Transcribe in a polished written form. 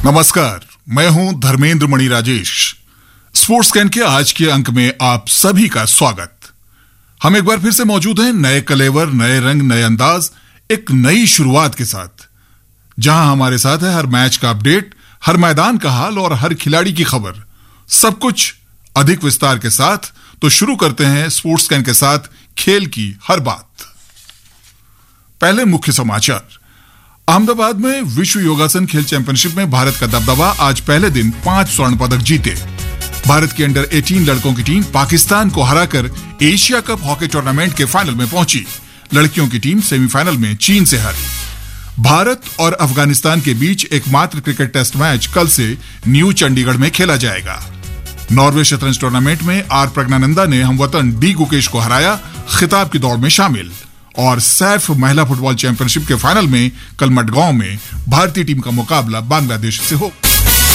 नमस्कार, मैं हूं धर्मेंद्र मणि राजेश। स्पोर्ट्स कैन के आज के अंक में आप सभी का स्वागत। हम एक बार फिर से मौजूद हैं नए कलेवर, नए रंग, नए अंदाज, एक नई शुरुआत के साथ, जहां हमारे साथ है हर मैच का अपडेट, हर मैदान का हाल और हर खिलाड़ी की खबर, सब कुछ अधिक विस्तार के साथ। तो शुरू करते हैं स्पोर्ट्स कैन के साथ खेल की हर बात। पहले मुख्य समाचार। अहमदाबाद में विश्व योगासन खेल चैंपियनशिप में भारत का दबदबा। आज पहले दिन 5 स्वर्ण पदक जीते। भारत की अंडर 18 लड़कों की टीम पाकिस्तान को हराकर एशिया कप हॉकी टूर्नामेंट के फाइनल में पहुंची। लड़कियों की टीम सेमीफाइनल में चीन से हारी। भारत और अफगानिस्तान के बीच एकमात्र क्रिकेट टेस्ट मैच कल से न्यू चंडीगढ़ में खेला जाएगा। नॉर्वे शतरंज टूर्नामेंट में आर प्रज्ञानंदा ने हमवतन डी गुकेश को हराया, खिताब की दौड़ में शामिल। और सैफ महिला फुटबॉल चैंपियनशिप के फाइनल में कल मडगांव में भारतीय टीम का मुकाबला बांग्लादेश से हो।